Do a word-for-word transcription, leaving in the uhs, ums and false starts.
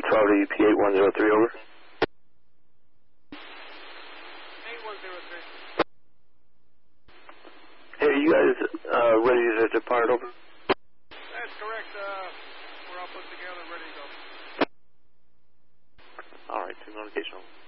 twelve to P eight one zero three, over. eight one zero three. Hey, you guys uh, ready to depart, over? That's correct. Uh, we're all put together, ready to go. All right, two notification.